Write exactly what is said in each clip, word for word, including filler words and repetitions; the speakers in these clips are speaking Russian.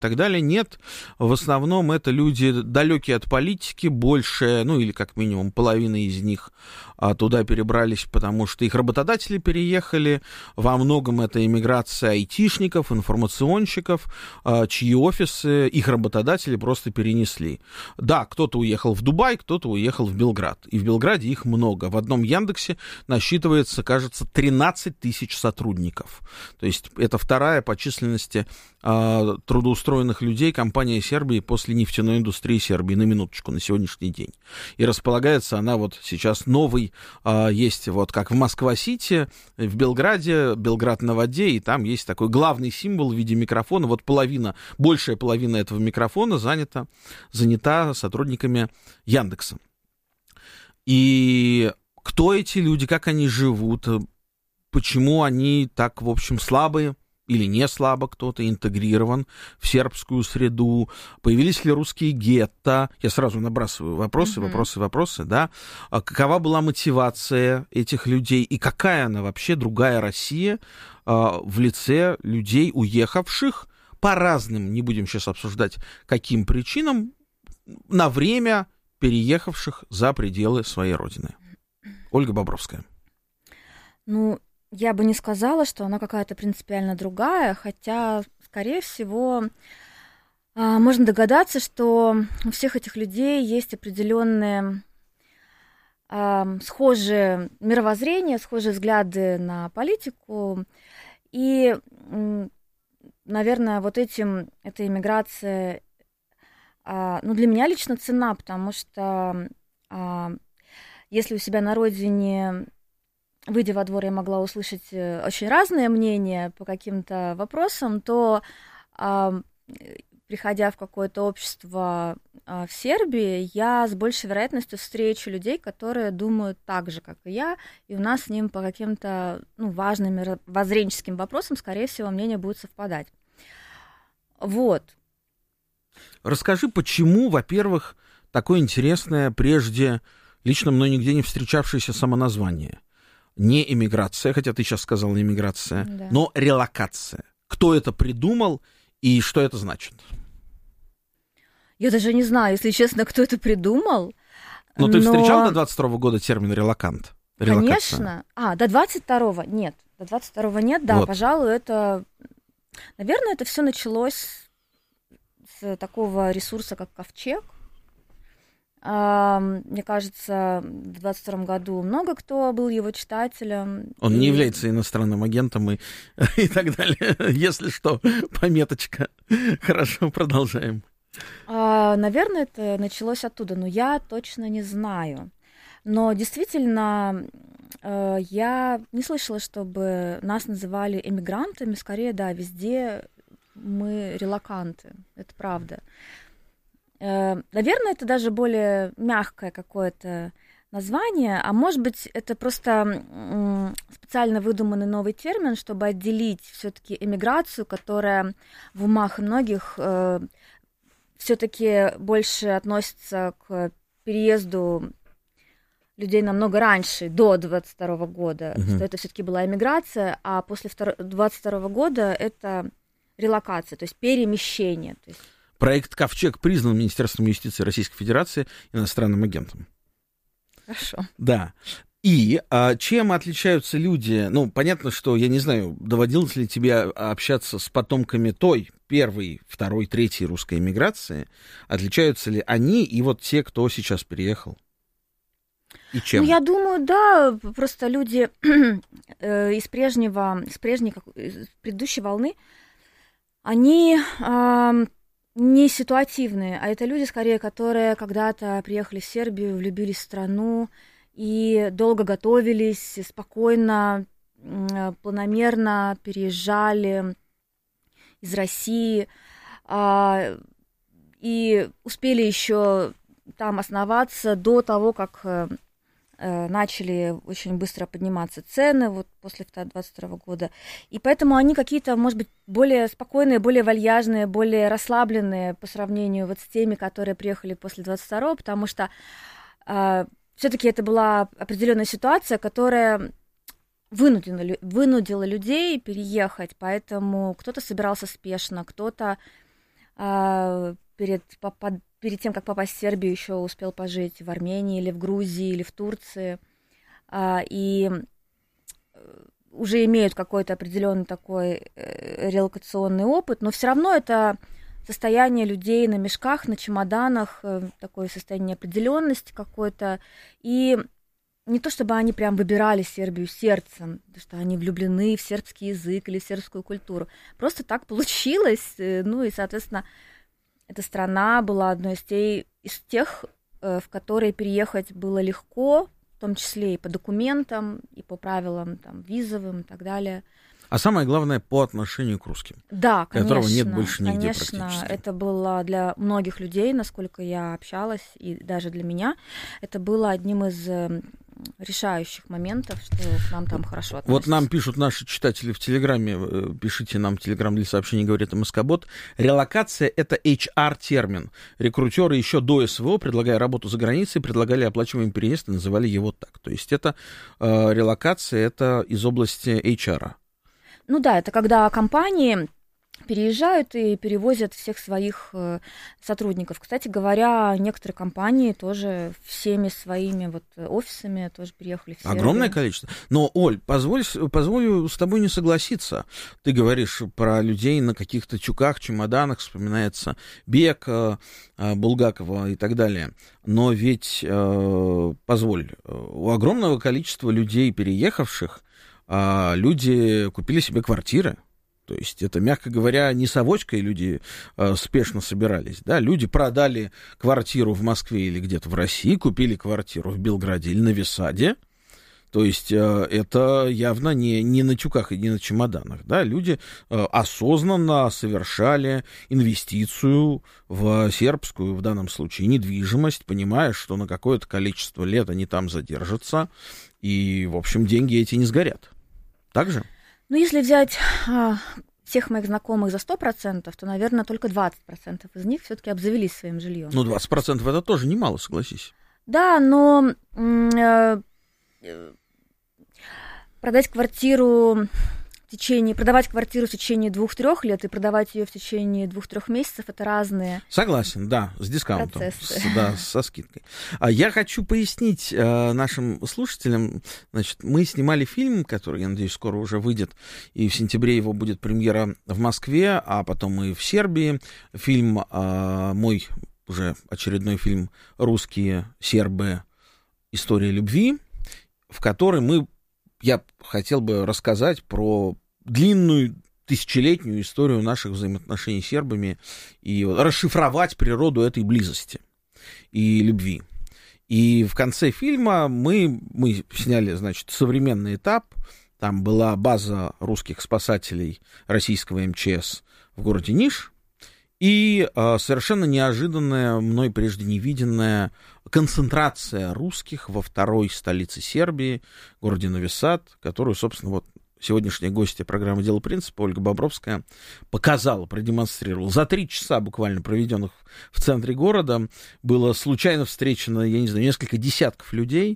так далее. Нет, в основном это люди далекие от политики, больше, ну или как минимум половина из них а, туда перебрались, потому что их работодатели переехали. Во многом это иммиграция айтишников, информационщиков, а, чьи офисы их работодатели просто перенесли. Да, кто-то уехал в Дубай, кто-то уехал в Белград. И в Белграде их много. В одном Яндексе насчитывается, кажется, тринадцать тысяч сотрудников. То есть это вторая по численности а, трудоустроенных людей компания Сербии после нефтяной индустрии Сербии, на минуточку, на сегодняшний день. И располагается она вот сейчас новый, а, есть вот как в Москва-Сити, в Белграде, Белград на воде, и там есть такой главный символ в виде микрофона. Вот половина, большая половина этого микрофона занята, занята сотрудниками Яндекса. И кто эти люди, как они живут, почему они так, в общем, слабые или не слабо кто-то интегрирован в сербскую среду, появились ли русские гетто, я сразу набрасываю вопросы, mm-hmm. вопросы, вопросы, да, а какова была мотивация этих людей и какая она вообще другая Россия а, в лице людей, уехавших по разным, не будем сейчас обсуждать, каким причинам, на время переехавших за пределы своей родины. Ольга Бобровская. Ну, я бы не сказала, что она какая-то принципиально другая, хотя, скорее всего, можно догадаться, что у всех этих людей есть определенные схожие мировоззрения, схожие взгляды на политику, и, наверное, вот этим эта иммиграция, ну, для меня лично ценна, потому что если у себя на родине, выйдя во двор, я могла услышать очень разные мнения по каким-то вопросам, то, э, приходя в какое-то общество э, в Сербии, я с большей вероятностью встречу людей, которые думают так же, как и я, и у нас с ним по каким-то ну, важным мировоззренческим вопросам, скорее всего, мнение будет совпадать. Вот. Расскажи, почему, во-первых, такое интересное, прежде лично мной нигде не встречавшееся самоназвание? Не эмиграция, хотя ты сейчас сказала эмиграция, да. Но релокация. Кто это придумал и что это значит? Я даже не знаю, если честно, кто это придумал. Но, но... ты встречал до двадцать второго года термин релокант? Релокация? Конечно. А, до двадцать второго нет. До двадцать второго нет, да, вот. Пожалуй, это... Наверное, это все началось с такого ресурса, как Ковчег. Мне кажется, в двадцать втором году много кто был его читателем. Он и... не является иностранным агентом и, и так далее. Если что, пометочка. Хорошо, продолжаем. Наверное, это началось оттуда, но я точно не знаю. Но действительно, я не слышала, чтобы нас называли эмигрантами. Скорее, да, везде мы релоканты. Это правда. Наверное, это даже более мягкое какое-то название, а может быть, это просто специально выдуманный новый термин, чтобы отделить все-таки эмиграцию, которая в умах многих все-таки больше относится к переезду людей намного раньше, до двадцать второго года, угу. Что это все-таки была эмиграция, а после двадцать второго года это релокация, то есть перемещение. То есть... Проект «Ковчег» признан Министерством юстиции Российской Федерации иностранным агентом. Хорошо. Да. И а, чем отличаются люди? Ну, понятно, что, я не знаю, доводилось ли тебе общаться с потомками той, первой, второй, третьей русской эмиграции? Отличаются ли они и вот те, кто сейчас переехал? И чем? Ну, я думаю, да, просто люди э, из прежнего, из прежней, из предыдущей волны, они... Э, не ситуативные, а это люди, скорее, которые когда-то приехали в Сербию, влюбились в страну и долго готовились, спокойно, планомерно переезжали из России и успели еще там основаться до того, как начали очень быстро подниматься цены вот после двадцать второго года. И поэтому они какие-то, может быть, более спокойные, более вальяжные, более расслабленные по сравнению вот с теми, которые приехали после двадцать второго, потому что э, все-таки это была определенная ситуация, которая вынудила, вынудила людей переехать, поэтому кто-то собирался спешно, кто-то а, перед, попад, перед тем, как попасть в Сербию, еще успел пожить в Армении или в Грузии или в Турции, а, и уже имеют какой-то определенный такой релокационный опыт, но все равно это состояние людей на мешках, на чемоданах, такое состояние неопределенности какой-то, и не то чтобы они прям выбирали Сербию сердцем, потому что они влюблены в сербский язык или в сербскую культуру. Просто так получилось. Ну и, соответственно, эта страна была одной из, те, из тех, в которые переехать было легко, в том числе и по документам, и по правилам там, визовым и так далее. А самое главное, по отношению к русским. Да, конечно. Которого нет больше нигде конечно, практически. Это было для многих людей, насколько я общалась, и даже для меня, это было одним из решающих моментов, что к нам там хорошо относятся. Вот нам пишут наши читатели в Телеграме, пишите нам Телеграм для сообщений, говорит МСК-бот, релокация — это эйч ар-термин. Рекрутеры еще до СВО, предлагая работу за границей, предлагали оплачиваемый переезд и называли его так. То есть это э, релокация, это из области эйч ар. Ну да, это когда компании переезжают и перевозят всех своих э, сотрудников. Кстати говоря, некоторые компании тоже всеми своими вот офисами тоже переехали в Сербию. Огромное количество. Но, Оль, позволь, позволю с тобой не согласиться. Ты говоришь про людей на каких-то тюках, чемоданах, вспоминается Бек, э, Булгакова и так далее. Но ведь, э, позволь, у огромного количества людей, переехавших, э, люди купили себе квартиры. То есть это, мягко говоря, не совочкой люди э, спешно собирались. Да? Люди продали квартиру в Москве или где-то в России, купили квартиру в Белграде или Нови Саде. То есть э, это явно не, не на тюках и не на чемоданах. Да? Люди э, осознанно совершали инвестицию в сербскую, в данном случае, недвижимость, понимая, что на какое-то количество лет они там задержатся, и, в общем, деньги эти не сгорят. Так же? Ну, если взять а, всех моих знакомых за сто процентов, то, наверное, только двадцать процентов из них все-таки обзавелись своим жильем. Ну, двадцать процентов это тоже немало, согласись. Да, но э, продать квартиру в течение, продавать квартиру в течение двух-трех лет и продавать ее в течение двух-трех месяцев — это разные. Согласен, да, с дискаунтом, процессы. С, да, со скидкой. А я хочу пояснить э, нашим слушателям, значит, мы снимали фильм, который, я надеюсь, скоро уже выйдет, и в сентябре его будет премьера в Москве, а потом и в Сербии. Фильм, э, мой уже очередной фильм «Русские сербы. История любви», в которой мы, я хотел бы рассказать про длинную тысячелетнюю историю наших взаимоотношений с сербами и расшифровать природу этой близости и любви. И в конце фильма мы, мы сняли, значит, современный этап. Там была база русских спасателей российского эм че эс в городе Ниш. И э, совершенно неожиданная, мной прежде не виденная концентрация русских во второй столице Сербии, городе Нови Сад, которую, собственно, вот сегодняшняя гостья программы «Дело принципа» Ольга Бобровская показала, продемонстрировала. За три часа буквально проведенных в центре города было случайно встречено, я не знаю, несколько десятков людей,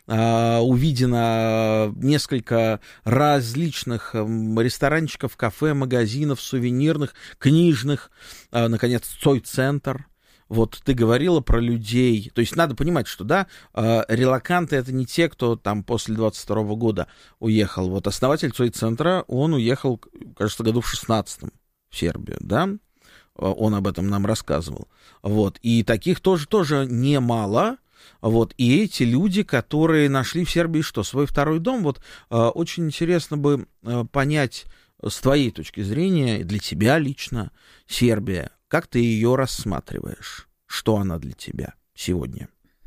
увидено несколько различных ресторанчиков, кафе, магазинов, сувенирных, книжных, наконец, Цой-центр. Вот ты говорила про людей, то есть надо понимать, что, да, релоканты — это не те, кто там после двадцать второго года уехал. Вот основатель Цой-центра, он уехал, кажется, году в шестнадцатом в Сербию, да, он об этом нам рассказывал. Вот, и таких тоже, тоже немало. Вот, и эти люди, которые нашли в Сербии что, свой второй дом, вот э, очень интересно бы э, понять с твоей точки зрения, для тебя лично, Сербия, как ты ее рассматриваешь? Что она для тебя сегодня?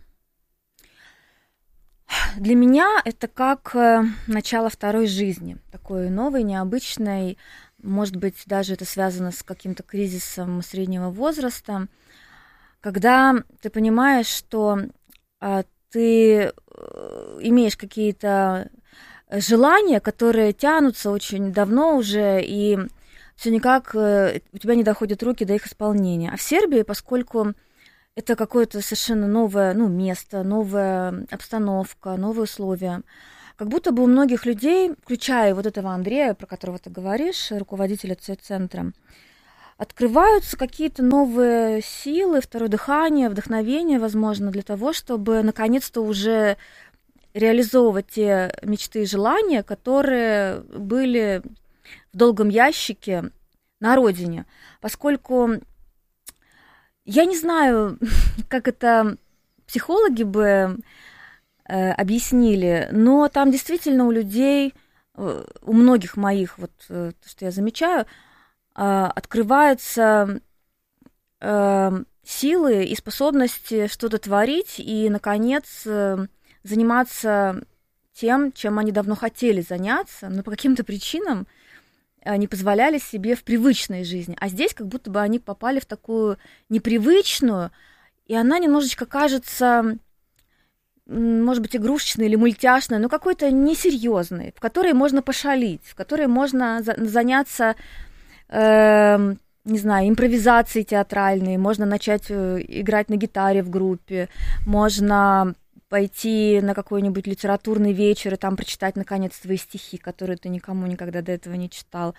Для меня это как э, начало второй жизни, такой новой, необычной, может быть, даже это связано с каким-то кризисом среднего возраста, когда ты понимаешь, что ты имеешь какие-то желания, которые тянутся очень давно уже, и все никак у тебя не доходят руки до их исполнения. А в Сербии, поскольку это какое-то совершенно новое, ну, место, новая обстановка, новые условия, как будто бы у многих людей, включая вот этого Андрея, про которого ты говоришь, руководителя Цой-центра, открываются какие-то новые силы, второе дыхание, вдохновение, возможно, для того, чтобы наконец-то уже реализовывать те мечты и желания, которые были в долгом ящике на родине. Поскольку я не знаю, как это психологи бы э, объяснили, но там действительно у людей, э, у многих моих, вот э, то, что я замечаю, э, открываются э, силы и способности что-то творить и, наконец, э, заниматься тем, чем они давно хотели заняться, но по каким-то причинам не позволяли себе в привычной жизни. А здесь как будто бы они попали в такую непривычную, и она немножечко кажется, может быть, игрушечной или мультяшной, но какой-то несерьезной, в которой можно пошалить, в которой можно заняться, э, не знаю, импровизацией театральной, можно начать играть на гитаре в группе, можно пойти на какой-нибудь литературный вечер и там прочитать, наконец, свои стихи, которые ты никому никогда до этого не читал.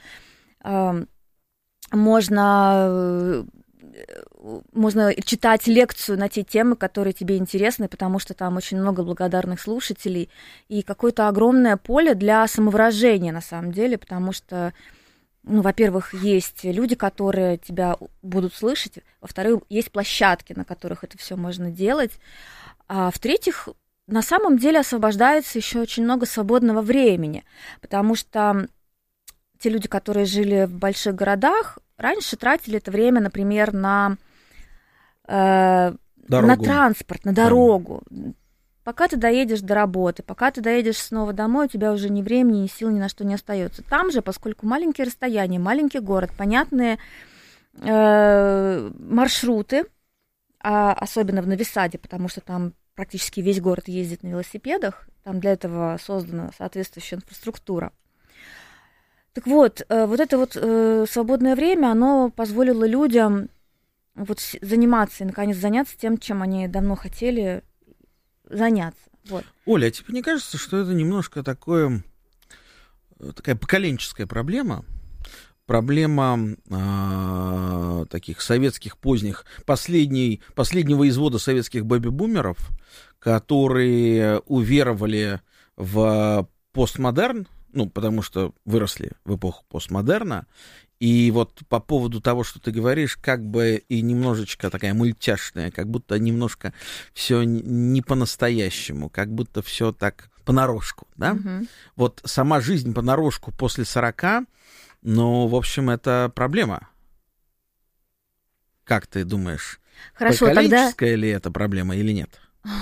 Можно, можно читать лекцию на те темы, которые тебе интересны, потому что там очень много благодарных слушателей и какое-то огромное поле для самовыражения, на самом деле, потому что, ну, во-первых, есть люди, которые тебя будут слышать, во-вторых, есть площадки, на которых это все можно делать. А в-третьих, на самом деле освобождается еще очень много свободного времени, потому что те люди, которые жили в больших городах, раньше тратили это время, например, на, э, на транспорт, на дорогу. Да. Пока ты доедешь до работы, пока ты доедешь снова домой, у тебя уже ни времени, ни сил, ни на что не остается. Там же, поскольку маленькие расстояния, маленький город, понятные э, маршруты, а особенно в Нови Саде, потому что там практически весь город ездит на велосипедах, там для этого создана соответствующая инфраструктура. Так вот, вот это вот свободное время, оно позволило людям вот заниматься и, наконец, заняться тем, чем они давно хотели заняться. Вот. Оля, а тебе не кажется, что это немножко такое, такая поколенческая проблема? Проблема э, таких советских поздних, последней, последнего извода советских бэби-бумеров, которые уверовали в постмодерн, ну, потому что выросли в эпоху постмодерна, и вот по поводу того, что ты говоришь, как бы и немножечко такая мультяшная, как будто немножко все не по-настоящему, как будто все так понарошку, да? Mm-hmm. Вот сама жизнь понарошку после сорока, ну, в общем, это проблема. Как ты думаешь, Хорошо, поколенческая тогда... ли это проблема или нет?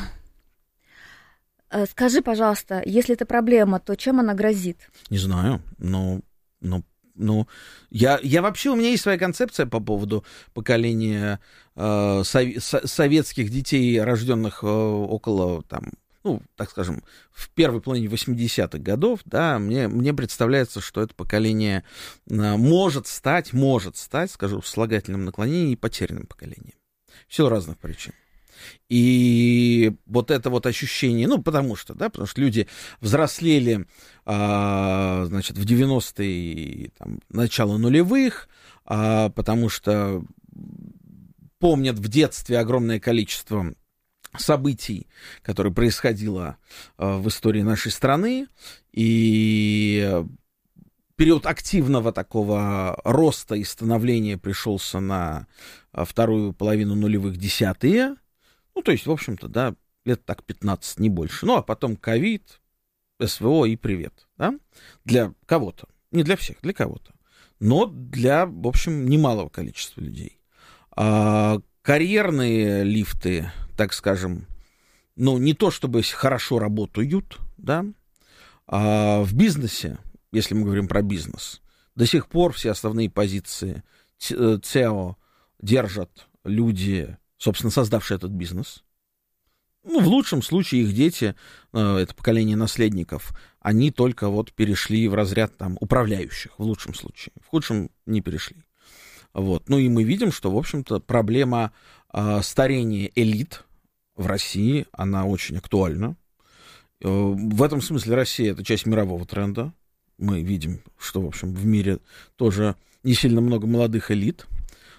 Скажи, пожалуйста, если это проблема, то чем она грозит? Не знаю, но... но Ну, я, я вообще, у меня есть своя концепция по поводу поколения э, сов, со, советских детей, рожденных э, около, там, ну, так скажем, в первой половине восьмидесятых годов, да, мне, мне представляется, что это поколение э, может стать, может стать, скажу, в слагательном наклонении, потерянным поколением. В силу разных причин. И вот это вот ощущение, ну, потому что, да, потому что люди взрослели, а, значит, в девяностые, там, начало нулевых, а, потому что помнят в детстве огромное количество событий, которые происходило а, в истории нашей страны, и период активного такого роста и становления пришелся на вторую половину нулевых, десятые. Ну, то есть, в общем-то, да, лет так пятнадцать, не больше. Ну, а потом ковид, СВО и привет, да, для кого-то. Не для всех, для кого-то. Но для, в общем, немалого количества людей. А карьерные лифты, так скажем, ну, не то чтобы хорошо работают, да, а в бизнесе, если мы говорим про бизнес, до сих пор все основные позиции ЦЕО держат люди, собственно, создавшие этот бизнес. Ну, в лучшем случае их дети, это поколение наследников, они только вот перешли в разряд там управляющих, в лучшем случае. В худшем не перешли. Вот. Ну и мы видим, что, в общем-то, проблема э, старения элит в России, она очень актуальна. Э, в этом смысле Россия — это часть мирового тренда. Мы видим, что, в общем, в мире тоже не сильно много молодых элит.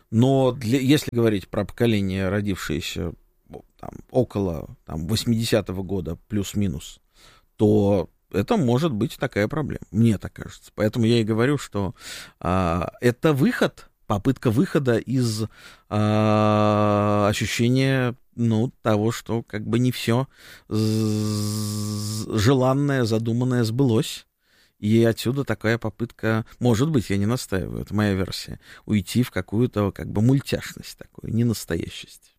Но для, если говорить про поколение, родившееся там, около там, восьмидесятого года, плюс-минус, то это может быть такая проблема, мне так кажется. Поэтому я и говорю, что а, это выход, попытка выхода из а, ощущения, ну, того, что как бы не все желанное, задуманное сбылось. И отсюда такая попытка, может быть, я не настаиваю, это моя версия, уйти в какую-то как бы мультяшность такую, ненастоящесть.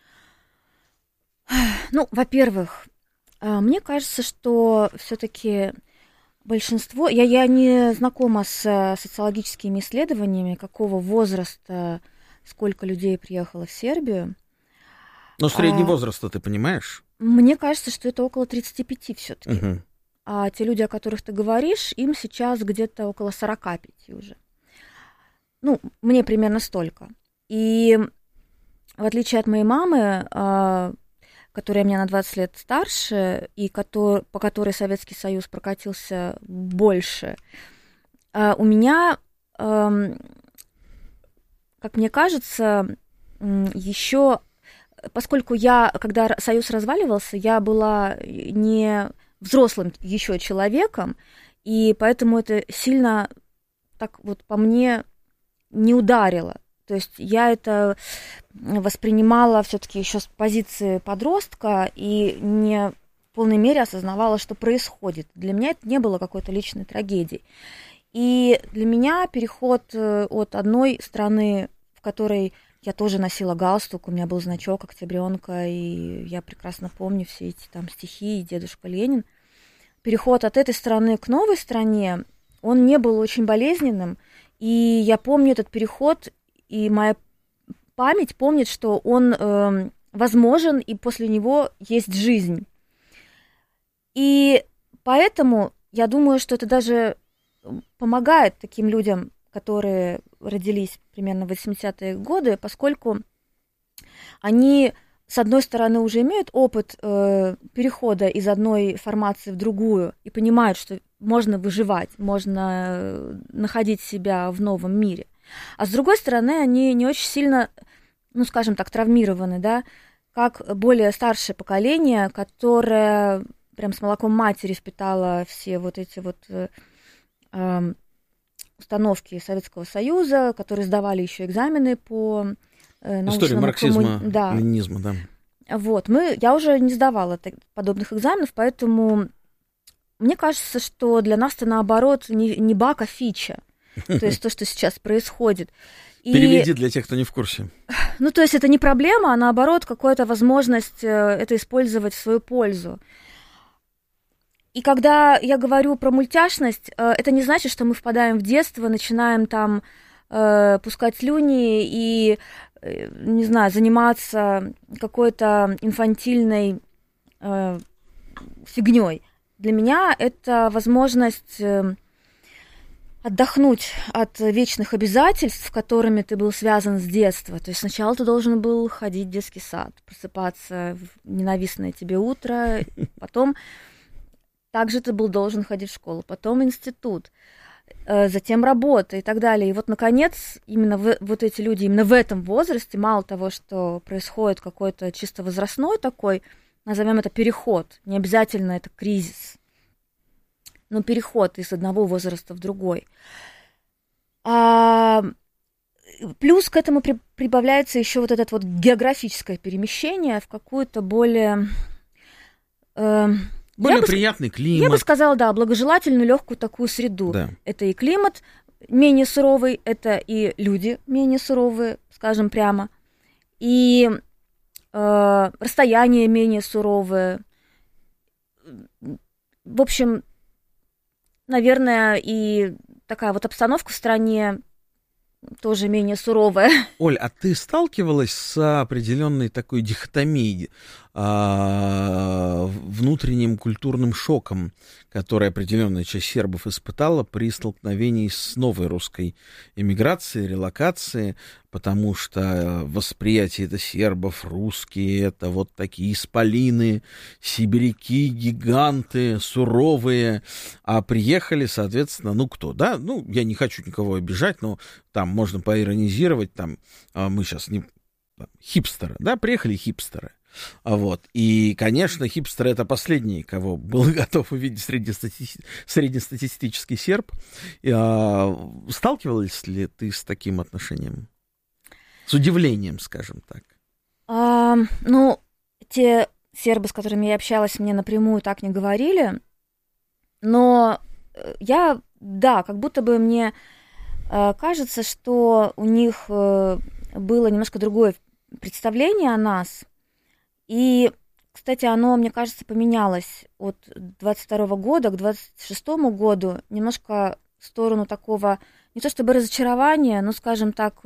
Ну, во-первых, мне кажется, что все-таки большинство... Я, я не знакома с социологическими исследованиями, какого возраста, сколько людей приехало в Сербию. Но средний а, возраст, ты понимаешь? Мне кажется, что это около тридцати пяти все-таки. Угу. А те люди, о которых ты говоришь, им сейчас где-то около сорока пяти уже. Ну, мне примерно столько. И в отличие от моей мамы, которая меня на двадцать лет старше, и по которой Советский Союз прокатился больше, у меня, как мне кажется, еще, поскольку я, когда Союз разваливался, я была не взрослым еще человеком, и поэтому это сильно так вот по мне не ударило. То есть я это воспринимала все-таки еще с позиции подростка и не в полной мере осознавала, что происходит. Для меня это не было какой-то личной трагедией. И для меня переход от одной страны, в которой я тоже носила галстук, у меня был значок октябрёнка, и я прекрасно помню все эти там стихи и дедушка Ленин. Переход от этой страны к новой стране, он не был очень болезненным, и я помню этот переход, и моя память помнит, что он э, возможен, и после него есть жизнь. И поэтому я думаю, что это даже помогает таким людям, которые родились примерно в восьмидесятые годы, поскольку они, с одной стороны, уже имеют опыт э, перехода из одной формации в другую и понимают, что можно выживать, можно находить себя в новом мире. А с другой стороны, они не очень сильно, ну, скажем так, травмированы, да, как более старшее поколение, которое прям с молоком матери впитало все вот эти вот э, э, установки Советского Союза, которые сдавали еще экзамены по э, научному... История марксизма, комму... да. ленинизма, да. Вот, мы, я уже не сдавала подобных экзаменов, поэтому мне кажется, что для нас это, наоборот, не, не баг, а фича. То есть то, что сейчас происходит. И... Переведи для тех, кто не в курсе. Ну, то есть это не проблема, а наоборот, какая-то возможность это использовать в свою пользу. И когда я говорю про мультяшность, это не значит, что мы впадаем в детство, начинаем там э, пускать слюни и, э, не знаю, заниматься какой-то инфантильной э, фигней. Для меня это возможность э, отдохнуть от вечных обязательств, которыми ты был связан с детства. То есть сначала ты должен был ходить в детский сад, просыпаться в ненавистное тебе утро, потом также ты был должен ходить в школу, потом институт, затем работа и так далее. И вот, наконец, именно в, вот эти люди именно в этом возрасте, мало того, что происходит какой-то чисто возрастной такой, назовем это переход, не обязательно это кризис, но переход из одного возраста в другой. А, плюс к этому при, прибавляется еще вот это вот географическое перемещение в какую-то более... Э, более бы, приятный климат. Я бы сказала, да, благожелательную, легкую такую среду. Да. Это и климат менее суровый, это и люди менее суровые, скажем прямо, и э, расстояние менее суровое. В общем... Наверное, и такая вот обстановка в стране тоже менее суровая. Оль, а ты сталкивалась с определенной такой дихотомией? а, внутренним культурным шоком, который определенная часть сербов испытала при столкновении с новой русской эмиграцией, релокацией, потому что восприятие это сербов, русские, это вот такие исполины, сибиряки, гиганты, суровые, а приехали, соответственно, ну кто, да, ну я не хочу никого обижать, но там можно поиронизировать, там мы сейчас не... хипстеры, да, приехали хипстеры. Вот. И, конечно, хипстеры — это последний, кого был готов увидеть среднестати... среднестатистический серб. И, а, сталкивалась ли ты с таким отношением? С удивлением, скажем так. А, ну, те сербы, с которыми я общалась, мне напрямую так не говорили. Но я, да, как будто бы мне э, кажется, что у них э, было немножко другое представление о нас. И, кстати, оно, мне кажется, поменялось от двадцать второго года к двадцать шестому году немножко в сторону такого, не то чтобы разочарования, но, скажем так,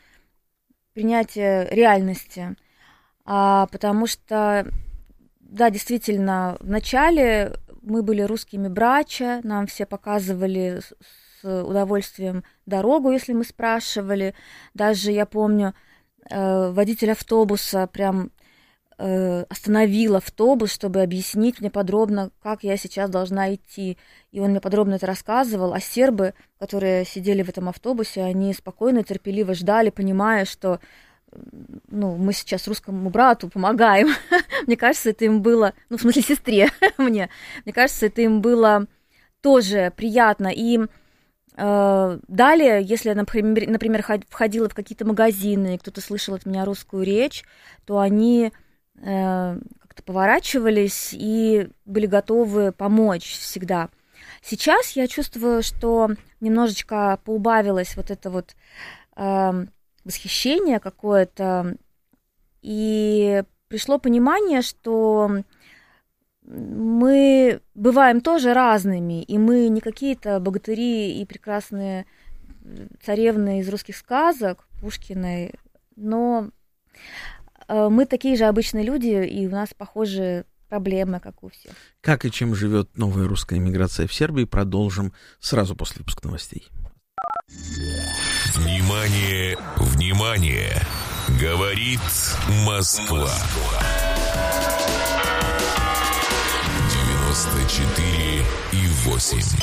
принятия реальности. А, потому что, да, действительно, вначале мы были русскими братья, нам все показывали с удовольствием дорогу, если мы спрашивали. Даже, я помню, водитель автобуса прям остановил автобус, чтобы объяснить мне подробно, как я сейчас должна идти. И он мне подробно это рассказывал. А сербы, которые сидели в этом автобусе, они спокойно, терпеливо ждали, понимая, что ну, мы сейчас русскому брату помогаем. Мне кажется, это им было... Ну, в смысле, сестре мне. Мне кажется, это им было тоже приятно. И э, далее, если я, например, например, входила в какие-то магазины, и кто-то слышал от меня русскую речь, то они... как-то поворачивались и были готовы помочь всегда. Сейчас я чувствую, что немножечко поубавилось вот это вот э, восхищение какое-то, и пришло понимание, что мы бываем тоже разными, и мы не какие-то богатыри и прекрасные царевны из русских сказок Пушкиной, но мы такие же обычные люди, и у нас похожие проблемы, как у всех. Как и чем живет новая русская эмиграция в Сербии, продолжим сразу после выпуска новостей. Внимание, внимание! Говорит Москва. девяносто четыре и восемь.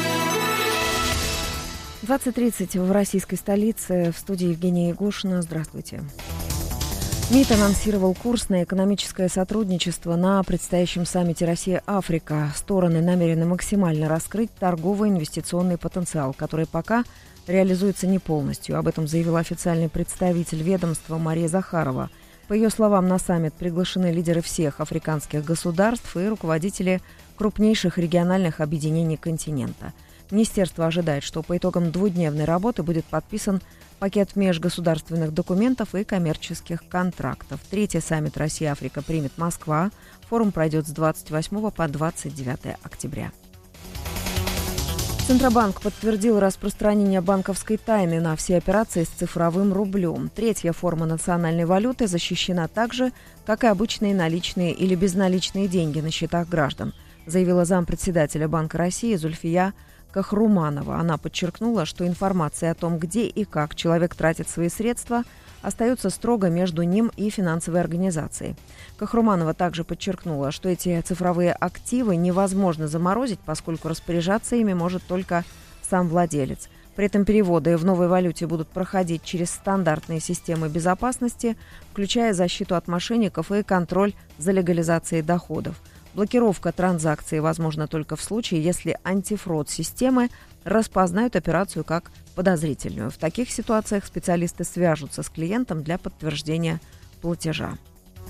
двадцать тридцать в российской столице. В студии Евгения Егошина. Здравствуйте. МИД анонсировал курс на экономическое сотрудничество на предстоящем саммите Россия-Африка. Стороны намерены максимально раскрыть торгово-инвестиционный потенциал, который пока реализуется не полностью. Об этом заявила официальный представитель ведомства Мария Захарова. По ее словам, на саммит приглашены лидеры всех африканских государств и руководители крупнейших региональных объединений континента. Министерство ожидает, что по итогам двухдневной работы будет подписан пакет межгосударственных документов и коммерческих контрактов. Третий саммит Россия-Африка примет Москва. Форум пройдет с двадцать восьмого по двадцать девятое октября. Центробанк подтвердил распространение банковской тайны на все операции с цифровым рублем. Третья форма национальной валюты защищена так же, как и обычные наличные или безналичные деньги на счетах граждан, заявила зампредседателя Банка России Зульфия Кахруманова. Она подчеркнула, что информация о том, где и как человек тратит свои средства, остается строго между ним и финансовой организацией. Кахруманова также подчеркнула, что эти цифровые активы невозможно заморозить, поскольку распоряжаться ими может только сам владелец. При этом переводы в новой валюте будут проходить через стандартные системы безопасности, включая защиту от мошенников и контроль за легализацией доходов. Блокировка транзакций возможна только в случае, если антифрод-системы распознают операцию как подозрительную. В таких ситуациях специалисты свяжутся с клиентом для подтверждения платежа.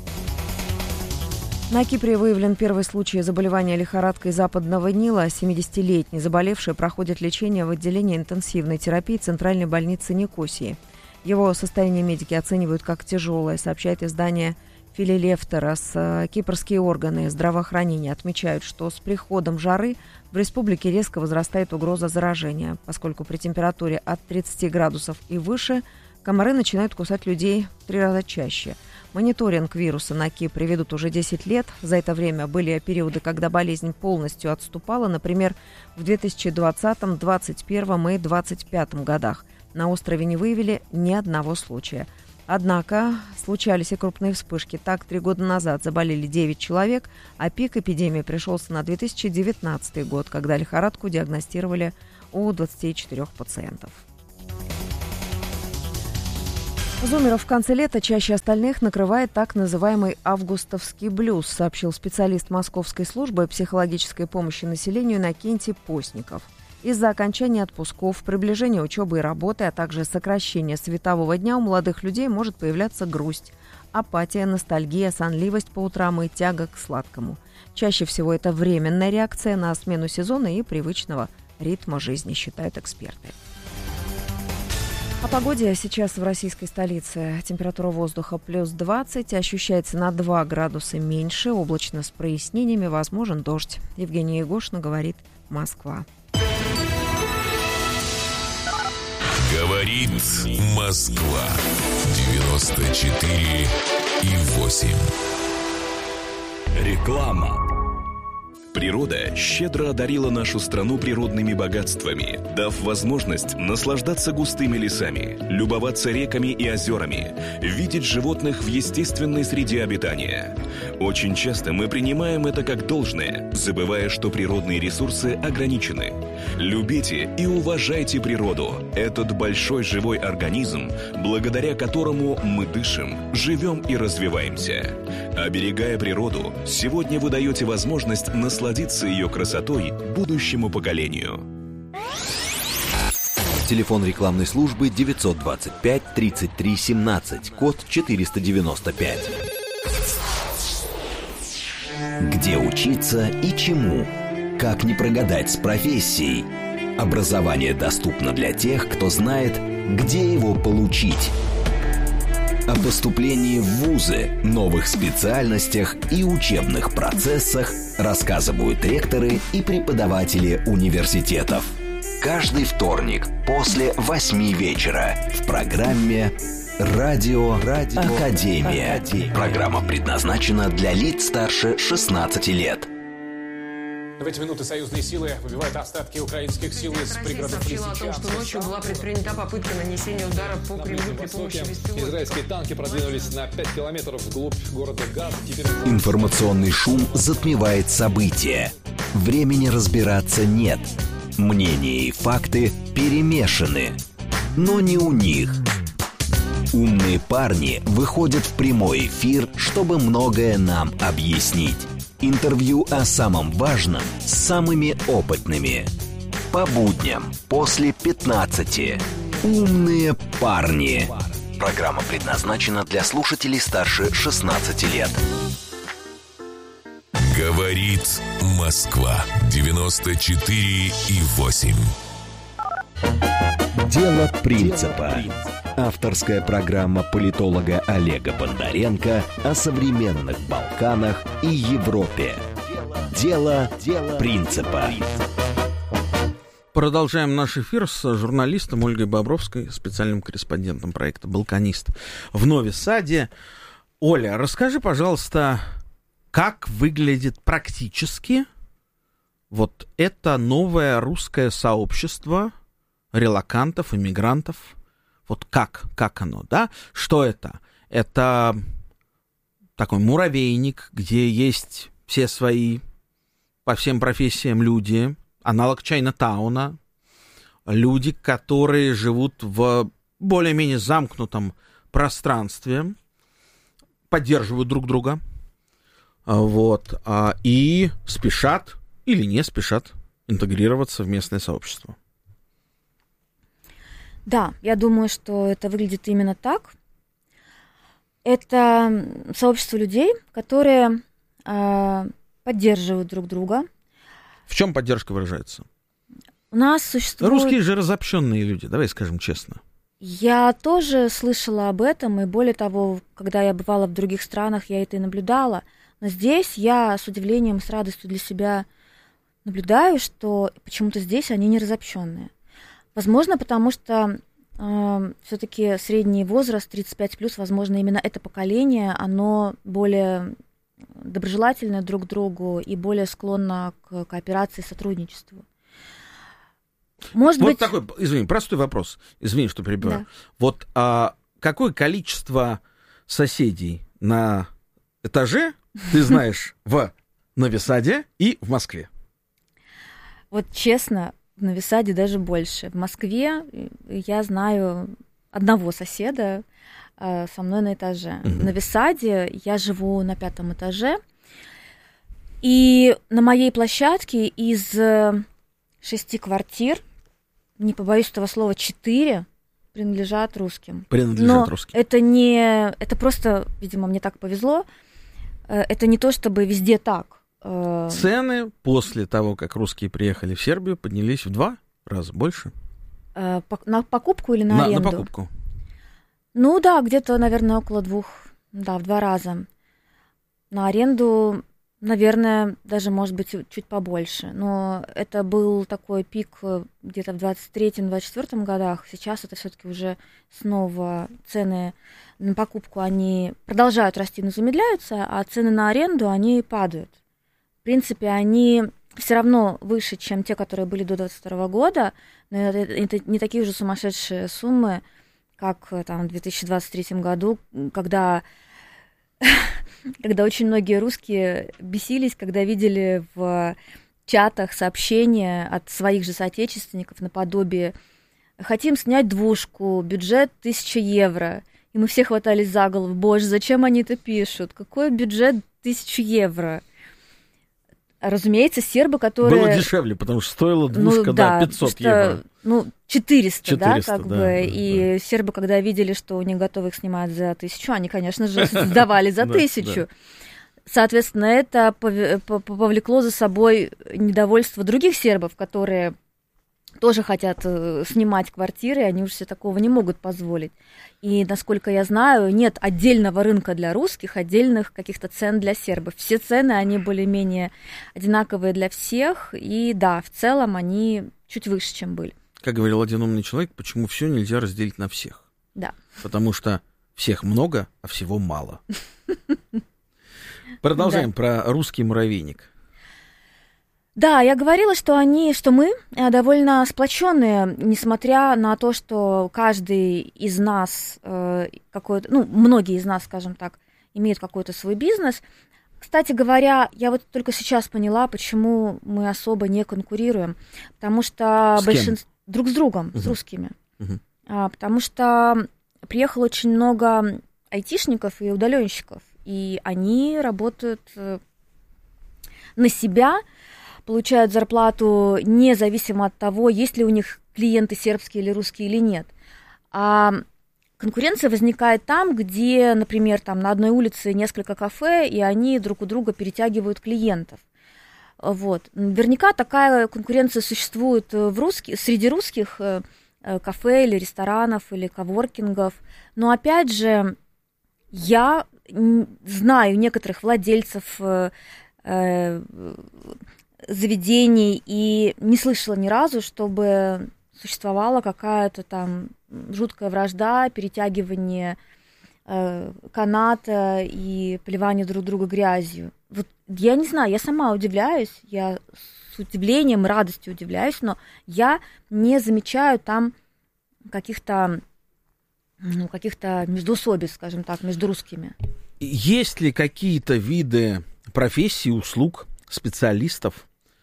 На Кипре выявлен первый случай заболевания лихорадкой западного Нила. семидесятилетний заболевший проходит лечение в отделении интенсивной терапии Центральной больницы Никосии. Его состояние медики оценивают как тяжелое, сообщает издание Филилефтерос. Кипрские органы здравоохранения отмечают, что с приходом жары в республике резко возрастает угроза заражения, поскольку при температуре от тридцати градусов и выше комары начинают кусать людей в три раза чаще. Мониторинг вируса на Кипре ведут уже десять лет. За это время были периоды, когда болезнь полностью отступала. Например, в две тысячи двадцатом, две тысячи двадцать первом и две тысячи двадцать пятом годах. На острове не выявили ни одного случая. Однако случались и крупные вспышки. Так, три года назад заболели девять человек, а пик эпидемии пришелся на две тысячи девятнадцатый год, когда лихорадку диагностировали у двадцати четырёх пациентов. Зумеров в конце лета чаще остальных накрывает так называемый августовский блюз, сообщил специалист Московской службы психологической помощи населению Иннокентий Постников. Из-за окончания отпусков, приближения учебы и работы, а также сокращения светового дня у молодых людей может появляться грусть, апатия, ностальгия, сонливость по утрам и тяга к сладкому. Чаще всего это временная реакция на смену сезона и привычного ритма жизни, считают эксперты. О погоде сейчас в российской столице. Температура воздуха плюс двадцать, ощущается на два градуса меньше, облачно с прояснениями, возможен дождь. Евгения Егошина говорит, Москва. Говорит Москва. девяносто четыре и восемь. Реклама. Природа щедро одарила нашу страну природными богатствами, дав возможность наслаждаться густыми лесами, любоваться реками и озерами, видеть животных в естественной среде обитания. Очень часто мы принимаем это как должное, забывая, что природные ресурсы ограничены. Любите и уважайте природу, этот большой живой организм, благодаря которому мы дышим, живем и развиваемся. Оберегая природу, сегодня вы даете возможность насладиться насладиться ее красотой будущему поколению. Телефон рекламной службы девятьсот двадцать пять тридцать три семнадцать, код четыреста девяносто пять. Где учиться и чему? Как не прогадать с профессией? Образование доступно для тех, кто знает, где его получить. О поступлении в вузы, новых специальностях и учебных процессах рассказывают ректоры и преподаватели университетов. Каждый вторник после восьми вечера в программе «Радио, Радио Академия». Академия. Программа предназначена для лиц старше шестнадцати лет. В эти минуты союзные силы выбивают остатки украинских сил из пригородов сообщила о том, что ночью была предпринята попытка нанесения удара по Кремлю при помощи беспилотников. Израильские танки продвинулись на пять километров вглубь города Газ. Теперь... Информационный шум затмевает события. Времени разбираться нет. Мнения и факты перемешаны. Но не у них. Умные парни выходят в прямой эфир, чтобы многое нам объяснить. Интервью о самом важном с самыми опытными. По будням после пятнадцати. Умные парни. Программа предназначена для слушателей старше шестнадцати лет. Говорит Москва. девяносто четыре и восемь. Дело принципа. Авторская программа политолога Олега Бондаренко о современных Балканах и Европе. Дело, Дело принципа. Продолжаем наш эфир с журналистом Ольгой Бобровской, специальным корреспондентом проекта «Балканист» в Нови Саде. Оля, расскажи, пожалуйста, как выглядит практически вот это новое русское сообщество релокантов, иммигрантов. Вот как, как оно, да? Что это? Это такой муравейник, где есть все свои по всем профессиям люди, аналог Чайна-тауна, люди, которые живут в более-менее замкнутом пространстве, поддерживают друг друга, вот, и спешат или не спешат интегрироваться в местное сообщество. Да, я думаю, что это выглядит именно так. Это сообщество людей, которые э, поддерживают друг друга. В чем поддержка выражается? У нас существует... Русские же разобщенные люди, давай скажем честно. Я тоже слышала об этом, и более того, когда я бывала в других странах, я это и наблюдала. Но здесь я с удивлением, с радостью для себя наблюдаю, что почему-то здесь они не разобщенные. Возможно, потому что э, все-таки средний возраст тридцать пять плюс, возможно, именно это поколение, оно более доброжелательно друг к другу и более склонно к кооперации и сотрудничеству. Может вот быть... такой, извини, простой вопрос. Извини, что перебиваю. Да. Вот а, какое количество соседей на этаже ты знаешь в Нови Саде и в Москве? Вот честно, в Нови Саде даже больше. В Москве я знаю одного соседа э, со мной на этаже. Угу. В Нови Саде я живу на пятом этаже. И на моей площадке из шести квартир, не побоюсь этого слова, четыре принадлежат русским. Принадлежат Но русским. это не... Это просто, видимо, мне так повезло. Это не то, чтобы везде так. Цены после того, как русские приехали в Сербию, поднялись в два раза больше. На покупку или на, на аренду? На покупку. Ну да, где-то, наверное, около двух, да, в два раза. На аренду, наверное, даже, может быть, чуть побольше. Но это был такой пик где-то в двадцать третьем - двадцать четвёртом годах. Сейчас это все-таки уже снова цены на покупку, они продолжают расти, но замедляются, а цены на аренду, они падают. В принципе, они все равно выше, чем те, которые были до двадцать второго года, но это, это не такие же сумасшедшие суммы, как там, в две тысячи двадцать третьем году, когда, когда очень многие русские бесились, когда видели в чатах сообщения от своих же соотечественников наподобие «Хотим снять двушку, бюджет тысяча евро». И мы все хватались за голову. Боже, зачем они это пишут? Какой бюджет тысяча евро? Разумеется, сербы, которые... Было дешевле, потому что стоила двушка, ну, да, да, пятьсот что, евро. Ну, четыреста, четыреста, да, как да, бы. Да, и да. сербы, когда видели, что у них готовы их снимать за тысячу, они, конечно же, сдавали за тысячу. Соответственно, это повлекло за собой недовольство других сербов, которые тоже хотят снимать квартиры, они уже себе такого не могут позволить. И, насколько я знаю, нет отдельного рынка для русских, отдельных каких-то цен для сербов. Все цены, они более-менее одинаковые для всех, и да, в целом они чуть выше, чем были. Как говорил один умный человек, почему все нельзя разделить на всех? Да. Потому что всех много, а всего мало. Продолжаем про русский муравейник. Да, я говорила, что они, что мы довольно сплоченные, несмотря на то, что каждый из нас, э, какой-то, ну, многие из нас, скажем так, имеют какой-то свой бизнес. Кстати говоря, я вот только сейчас поняла, почему мы особо не конкурируем, потому что большинство друг с другом, uh-huh. с русскими, uh-huh. а, потому что приехало очень много айтишников и удаленщиков, и они работают на себя, получают зарплату независимо от того, есть ли у них клиенты сербские или русские или нет. А конкуренция возникает там, где, например, там на одной улице несколько кафе, и они друг у друга перетягивают клиентов. Вот. Наверняка такая конкуренция существует в русских, среди русских кафе или ресторанов или коворкингов. Но опять же, я знаю некоторых владельцев заведений и не слышала ни разу, чтобы существовала какая-то там жуткая вражда, перетягивание э, каната и поливание друг друга грязью. Вот я не знаю, я сама удивляюсь, я с удивлением и радостью удивляюсь, но я не замечаю там каких-то, ну, каких-то междоусобиц, скажем так, между русскими. Есть ли какие-то виды профессий, услуг, специалистов,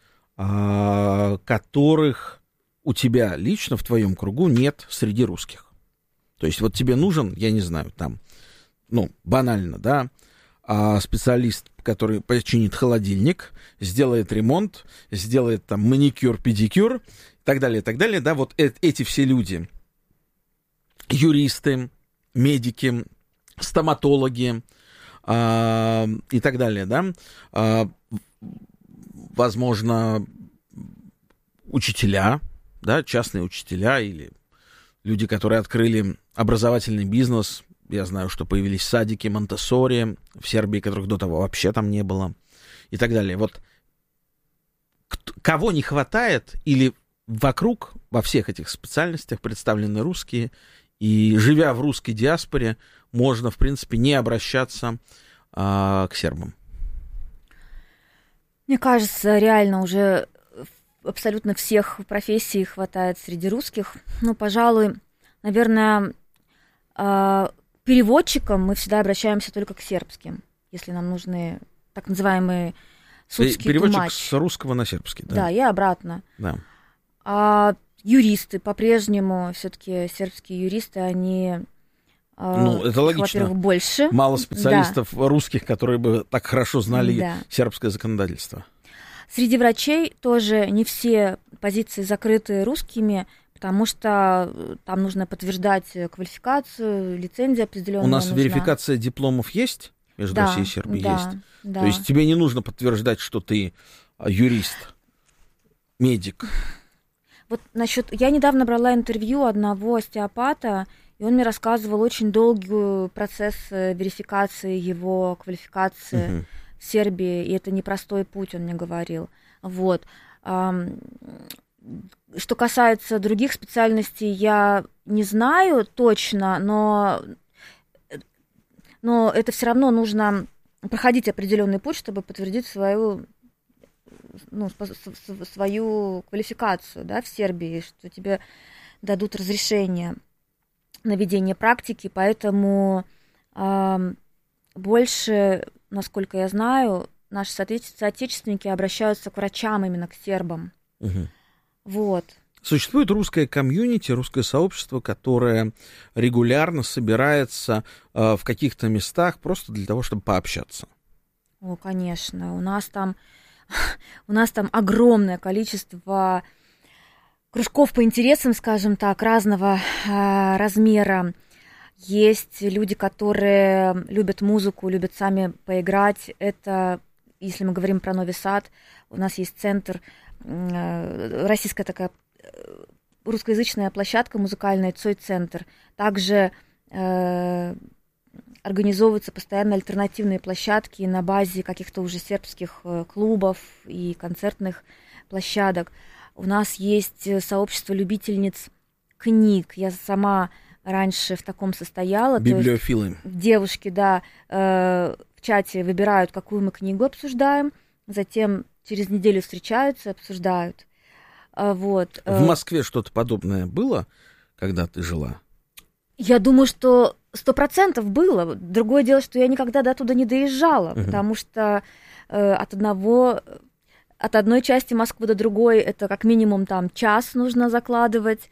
которых у тебя лично в твоем кругу нет среди русских? То есть вот тебе нужен, я не знаю, там, ну, банально, да, специалист, который починит холодильник, сделает ремонт, сделает там маникюр, педикюр, и так далее, и так далее, да, вот э- эти все люди, юристы, медики, стоматологи э- и так далее, да, э- возможно, учителя, да, частные учителя или люди, которые открыли образовательный бизнес. Я знаю, что появились садики Монтессори в Сербии, которых до того вообще там не было, и так далее. Вот кого не хватает или вокруг, во всех этих специальностях представлены русские, и, живя в русской диаспоре, можно, в принципе, не обращаться а, к сербам. Мне кажется, реально уже абсолютно всех профессий хватает среди русских. Ну, пожалуй, наверное, переводчикам мы всегда обращаемся только к сербским, если нам нужны так называемые судские Переводчик тумач. с русского на сербский, да? Да, и обратно. Да. А юристы по-прежнему, все-таки сербские юристы, они, ну, это логично. Во-первых, больше. Мало специалистов да. русских, которые бы так хорошо знали да. сербское законодательство. Среди врачей тоже не все позиции закрыты русскими, потому что там нужно подтверждать квалификацию, лицензия определенная. У нас нужна. Верификация дипломов есть между да, Россией и Сербией? Да, есть. да. То есть тебе не нужно подтверждать, что ты юрист, медик. Вот насчет... Я недавно брала интервью одного остеопата, и он мне рассказывал очень долгий процесс верификации его квалификации угу. в Сербии, и это непростой путь, он мне говорил. Вот. Что касается других специальностей, я не знаю точно, но, но это все равно нужно проходить определенный путь, чтобы подтвердить свою, ну, свою квалификацию, да, в Сербии, что тебе дадут разрешение на ведение практики, поэтому э, больше, насколько я знаю, наши соотечественники обращаются к врачам, именно к сербам. Угу. Вот. Существует русское комьюнити, русское сообщество, которое регулярно собирается э, в каких-то местах просто для того, чтобы пообщаться. О, конечно. У нас там, у нас там огромное количество кружков по интересам, скажем так, разного э, размера. Есть люди, которые любят музыку, любят сами поиграть. Это, если мы говорим про Нови Сад, у нас есть центр, э, российская такая русскоязычная площадка музыкальная, Цой-центр. Также э, организовываются постоянно альтернативные площадки на базе каких-то уже сербских клубов и концертных площадок. У нас есть сообщество любительниц книг. Я сама раньше в таком состояла. Библиофилы. Девушки, да, э, в чате выбирают, какую мы книгу обсуждаем, затем через неделю встречаются, обсуждают. Вот. В Москве что-то подобное было, когда ты жила? Я думаю, что сто процентов было. Другое дело, что я никогда до туда не доезжала, uh-huh. потому что э, от одного, от одной части Москвы до другой это как минимум там час нужно закладывать.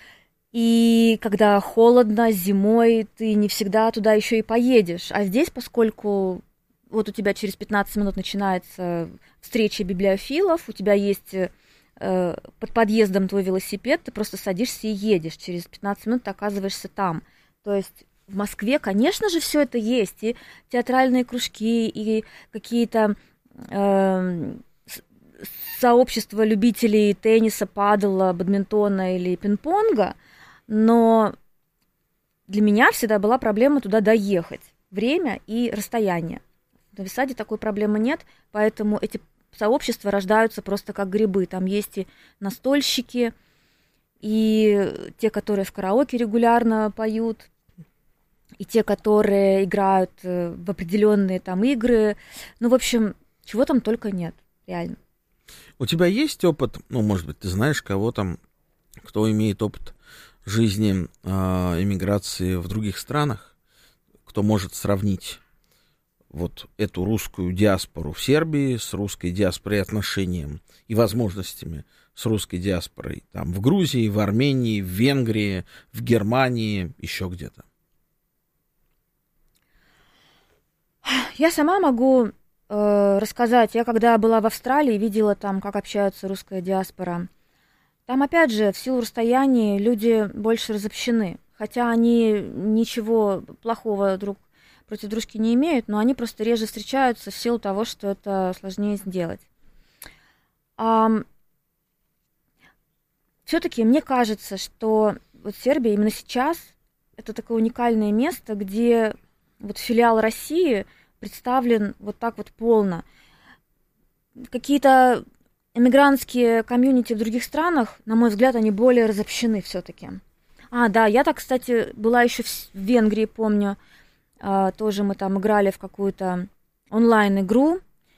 И когда холодно, зимой, ты не всегда туда еще и поедешь. А здесь, поскольку вот у тебя через пятнадцать минут начинается встреча библиофилов, у тебя есть... под подъездом твой велосипед, ты просто садишься и едешь. Через пятнадцать минут ты оказываешься там. То есть в Москве, конечно же, все это есть. И театральные кружки, и какие-то э, сообщества любителей тенниса, падела, бадминтона или пинг-понга. Но для меня всегда была проблема туда доехать. Время и расстояние. В Нови Саде такой проблемы нет, поэтому эти сообщества рождаются просто как грибы. Там есть и настольщики, и те, которые в караоке регулярно поют, и те, которые играют в определенные там игры. Ну, в общем, чего там только нет, реально. У тебя есть опыт, ну, может быть, ты знаешь кого-то, кто имеет опыт жизни, э, эмиграции в других странах, кто может сравнить вот эту русскую диаспору в Сербии с русской диаспорой, отношением и возможностями с русской диаспорой там в Грузии, в Армении, в Венгрии, в Германии, еще где-то? Я сама могу э, рассказать. Я когда была в Австралии, видела там, как общаются русская диаспора. Там, опять же, в силу расстояния люди больше разобщены. Хотя они ничего плохого друг против дружки не имеют, но они просто реже встречаются в силу того, что это сложнее сделать. А, все-таки мне кажется, что вот Сербия именно сейчас это такое уникальное место, где вот филиал России представлен вот так вот полно. Какие-то эмигрантские комьюнити в других странах, на мой взгляд, они более разобщены все-таки. А, да, я так, кстати, была еще в Венгрии, помню, а, тоже мы там играли в какую-то онлайн-игру,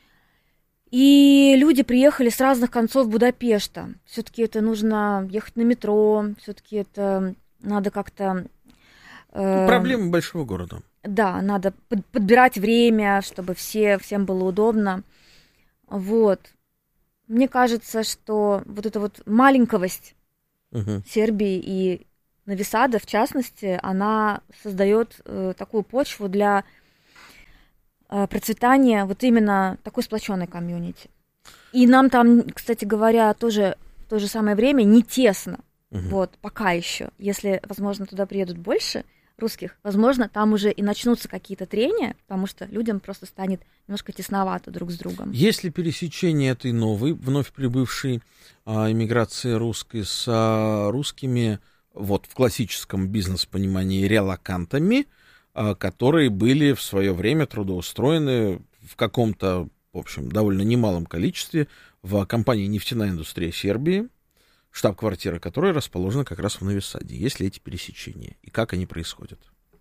и люди приехали с разных концов Будапешта. Все-таки это нужно ехать на метро, все-таки это надо как-то... Э, Проблемы большого города. Да, надо под, подбирать время, чтобы все, всем было удобно. Вот. Мне кажется, что вот эта вот маленьковость угу. Сербии и Нови Сада, в частности, она создает э, такую почву для э, процветания вот именно такой сплоченной комьюнити. И нам там, кстати говоря, тоже в то же самое время не тесно. Угу. Вот, пока еще. Если, возможно, туда приедут больше русских, возможно, там уже и начнутся какие-то трения, потому что людям просто станет немножко тесновато друг с другом. Есть ли пересечение этой новой, вновь прибывшей а, иммиграции русской с а, русскими, вот в классическом бизнес-понимании, релокантами, а, которые были в свое время трудоустроены в каком-то, в общем, довольно немалом количестве в компании «Нефтяная индустрия Сербии», штаб-квартира которой расположена как раз в Нови Саде. Есть ли эти пересечения? И как они происходят?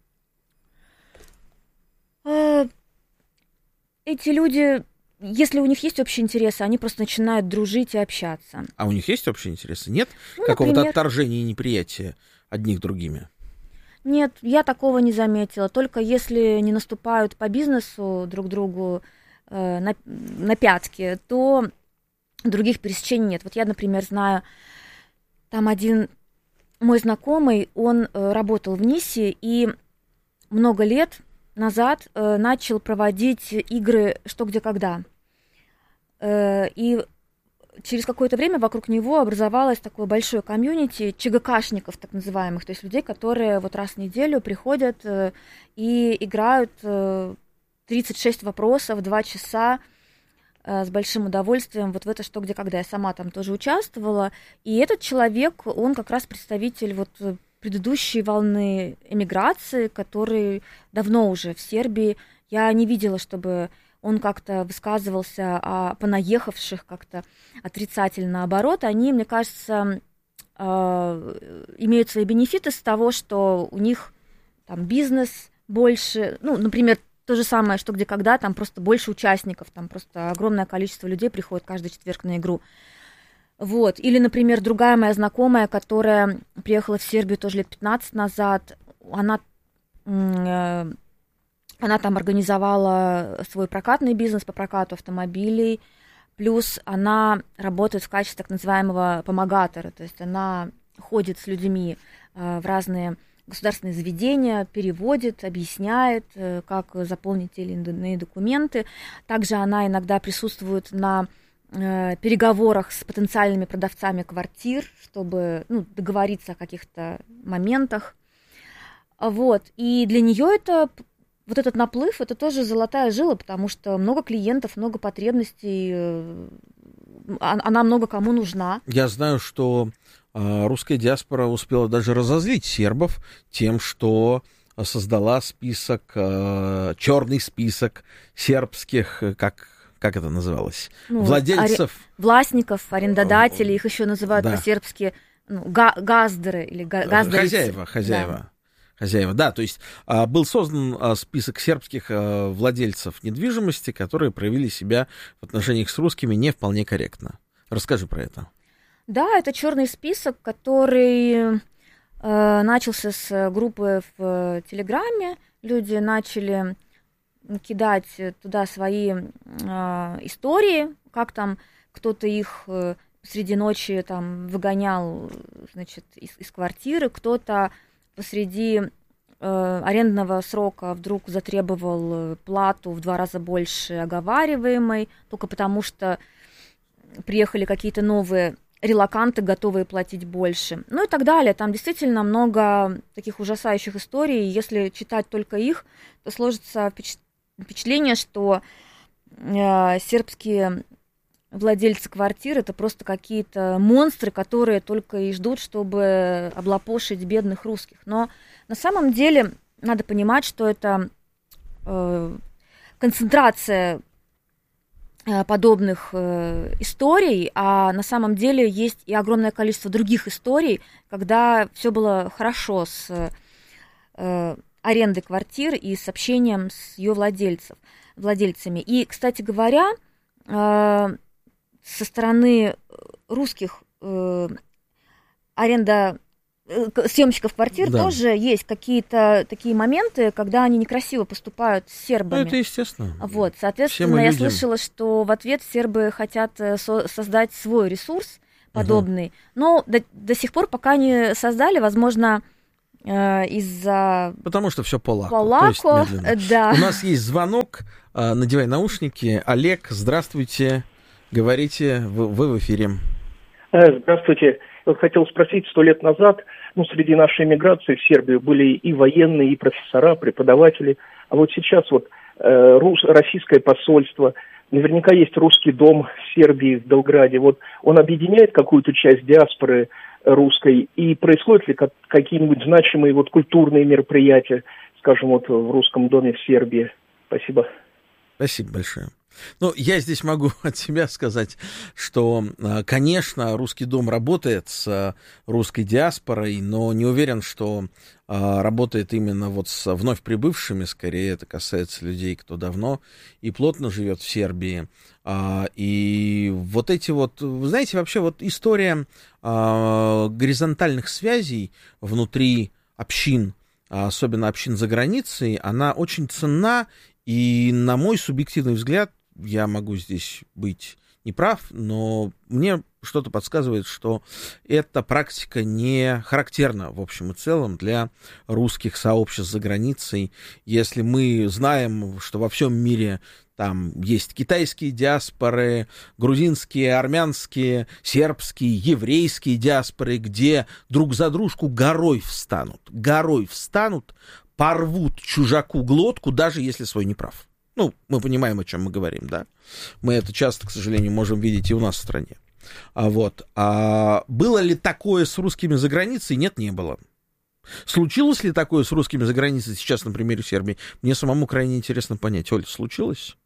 Эти люди, если у них есть общие интересы, они просто начинают дружить и общаться. А у них есть общие интересы? Нет ну, какого-то например... отторжения и неприятия одних другими? Нет, я такого не заметила. Только если не наступают по бизнесу друг другу э, на, на пятки, то других пересечений нет. Вот я, например, знаю, там один мой знакомый, он э, работал в НИСе и много лет назад э, начал проводить игры «Что, где, когда». Э, и через какое-то время вокруг него образовалось такое большое комьюнити ЧГКшников, так называемых, то есть людей, которые вот раз в неделю приходят э, и играют э, тридцать шесть вопросов, два часа, с большим удовольствием вот в это «Что, где, когда». Я сама там тоже участвовала. И этот человек, он как раз представитель вот предыдущей волны эмиграции, который давно уже в Сербии. Я не видела, чтобы он как-то высказывался о понаехавших как-то отрицательно. Наоборот, они, мне кажется, имеют свои бенефиты с того, что у них там бизнес больше, ну, например, то же самое, что где когда, там просто больше участников, там просто огромное количество людей приходит каждый четверг на игру. Вот. Или, например, другая моя знакомая, которая приехала в Сербию тоже лет пятнадцать назад, она, э, она там организовала свой прокатный бизнес по прокату автомобилей, плюс она работает в качестве так называемого помогатора, то есть она ходит с людьми э, в разные государственные заведения, переводит, объясняет, как заполнить те или иные документы. Также она иногда присутствует на э, переговорах с потенциальными продавцами квартир, чтобы ну, договориться о каких-то моментах. Вот. И для нее это, вот этот наплыв, это тоже золотая жила, потому что много клиентов, много потребностей, э, она много кому нужна. Я знаю, что русская диаспора успела даже разозлить сербов тем, что создала список, черный список сербских, как, как это называлось, ну, владельцев. Ари... Властников, арендодателей, их еще называют да. по-сербски ну, га- газдеры или га- газдеры. Хозяева, хозяева. Да. Хозяева, да, то есть а, был создан а, список сербских а, владельцев недвижимости, которые проявили себя в отношениях с русскими не вполне корректно. Расскажи про это. Да, это черный список, который э, начался с группы в Телеграме. Люди начали кидать туда свои э, истории, как там кто-то их э, среди ночи там выгонял, значит, из, из квартиры, кто-то посреди э, арендного срока вдруг затребовал плату в два раза больше оговариваемой, только потому что приехали какие-то новые релоканты, готовые платить больше, ну и так далее. Там действительно много таких ужасающих историй. Если читать только их, то сложится впечатление, что э, сербские владельцы квартир — это просто какие-то монстры, которые только и ждут, чтобы облапошить бедных русских. Но на самом деле надо понимать, что это э, концентрация подобных э, историй, а на самом деле есть и огромное количество других историй, когда все было хорошо с э, арендой квартир и с общением с ее владельцев, владельцами. И, кстати говоря, э, со стороны русских э, аренда съемщиков квартир да. тоже есть какие-то такие моменты, когда они некрасиво поступают с сербами. Ну, это естественно. Вот, соответственно, я людям. слышала, что в ответ сербы хотят со- создать свой ресурс подобный, угу. но до, до сих пор пока не создали, возможно, э, из-за... Потому что все по лаку. По лаку, да. У нас есть звонок, надевай наушники. Олег, здравствуйте, говорите, вы, вы в эфире. Здравствуйте. Я хотел спросить, сто лет назад, ну, среди нашей эмиграции в Сербию были и военные, и профессора, преподаватели. А вот сейчас вот э, рус, российское посольство, наверняка есть русский дом в Сербии, в Белграде. Вот он объединяет какую-то часть диаспоры русской, и происходят ли как, какие-нибудь значимые вот культурные мероприятия, скажем, вот в русском доме в Сербии? Спасибо. Спасибо большое. Ну, я здесь могу от себя сказать, что, конечно, русский дом работает с русской диаспорой, но не уверен, что работает именно вот с вновь прибывшими, скорее это касается людей, кто давно и плотно живет в Сербии. И вот эти вот, вы знаете, вообще вот история горизонтальных связей внутри общин, особенно общин за границей, она очень ценна, и, на мой субъективный взгляд, я могу здесь быть неправ, но мне что-то подсказывает, что эта практика не характерна в общем и целом для русских сообществ за границей. Если мы знаем, что во всем мире там есть китайские диаспоры, грузинские, армянские, сербские, еврейские диаспоры, где друг за дружку горой встанут, горой встанут, порвут чужаку глотку, даже если свой не прав. Ну, мы понимаем, о чем мы говорим, да. Мы это часто, к сожалению, можем видеть и у нас в стране. А вот. А было ли такое с русскими за границей? Нет, не было. Случилось ли такое с русскими за границей сейчас на примере Сербии? Мне самому крайне интересно понять. Оль, случилось?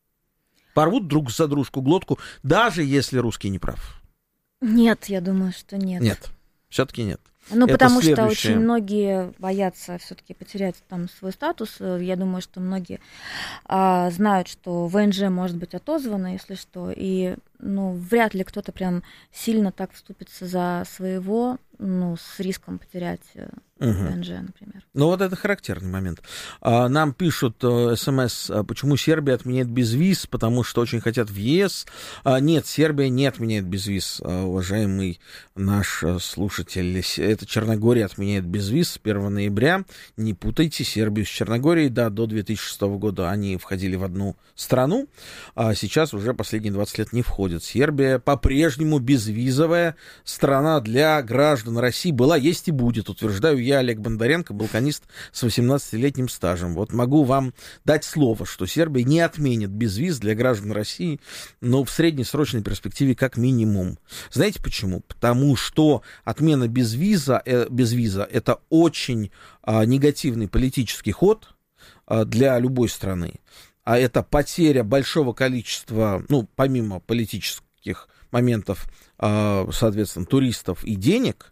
Порвут друг за дружку глотку, даже если русский не прав? Нет, я думаю, что нет. Нет, все-таки нет. Ну, это потому следующее. что очень многие боятся все-таки потерять там свой статус. Я думаю, что многие а, знают, что ВНЖ может быть отозвано, если что. И, ну, вряд ли кто-то прям сильно так вступится за своего, ну, с риском потерять угу. ВНЖ, например. Ну, вот это характерный момент. Нам пишут смс, почему Сербия отменяет безвиз, потому что очень хотят в ЕС. Нет, Сербия не отменяет безвиз, уважаемый наш слушатель. Это Черногория отменяет безвиз с первого ноября. Не путайте Сербию с Черногорией. Да, до две тысячи шестого года они входили в одну страну, а сейчас уже последние двадцать лет не входят. Сербия по-прежнему безвизовая страна для граждан России. Была, есть и будет, утверждаю я, Олег Бондаренко, балканист с восемнадцатилетним стажем. Вот могу вам дать слово, что Сербия не отменит безвиз для граждан России, но в среднесрочной перспективе как минимум. Знаете почему? Потому что отмена безвиза, э, безвиза это очень э, негативный политический ход э, для любой страны. А это потеря большого количества, ну, помимо политических моментов, э, соответственно, туристов и денег.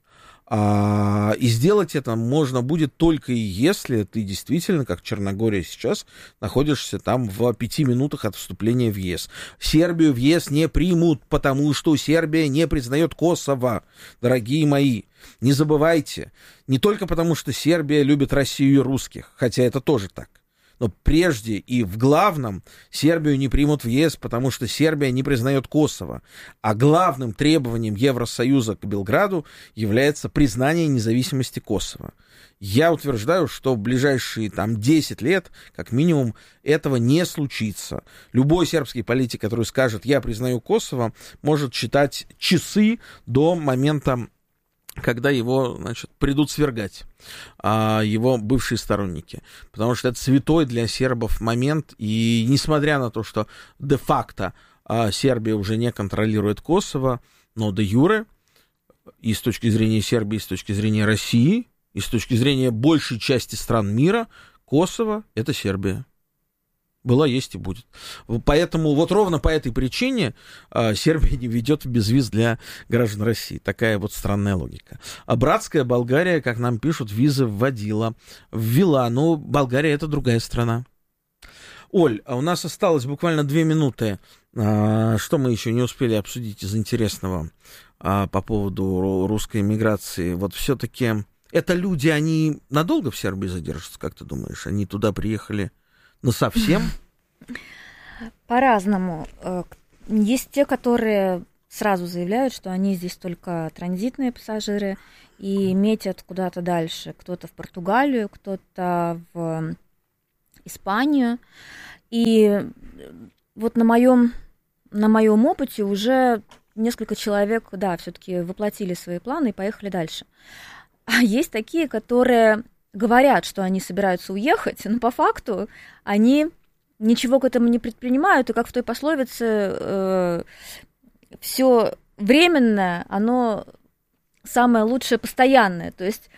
А, и сделать это можно будет только и если ты действительно, как Черногория сейчас, находишься там в пяти минутах от вступления в ЕС. Сербию в ЕС не примут, потому что Сербия не признает Косово, дорогие мои. Не забывайте, не только потому, что Сербия любит Россию и русских, хотя это тоже так. Но прежде и в главном Сербию не примут в ЕС, потому что Сербия не признает Косово. А главным требованием Евросоюза к Белграду является признание независимости Косово. Я утверждаю, что в ближайшие там, десять лет, как минимум, этого не случится. Любой сербский политик, который скажет «я признаю Косово», может считать часы до момента, когда его, значит, придут свергать, а, его бывшие сторонники. Потому что это святой для сербов момент, и несмотря на то, что де-факто а, Сербия уже не контролирует Косово, но де-юре, и с точки зрения Сербии, и с точки зрения России, и с точки зрения большей части стран мира, Косово — это Сербия. Была, есть и будет. Поэтому вот ровно по этой причине э, Сербия не ведет безвиз для граждан России. Такая вот странная логика. А братская Болгария, как нам пишут, визы вводила, ввела. Но Болгария — это другая страна. Оль, а у нас осталось буквально две минуты. А, что мы еще не успели обсудить из интересного а, по поводу русской эмиграции? Вот все-таки это люди, они надолго в Сербии задержатся, как ты думаешь? Они туда приехали насовсем? По-разному. Есть те, которые сразу заявляют, что они здесь только транзитные пассажиры и метят куда-то дальше. Кто-то в Португалию, кто-то в Испанию. И вот на моем, на моем опыте уже несколько человек, да, все-таки воплотили свои планы и поехали дальше. А есть такие, которые говорят, что они собираются уехать, но по факту они ничего к этому не предпринимают, и как в той пословице, э, все временное, оно самое лучшее постоянное. То есть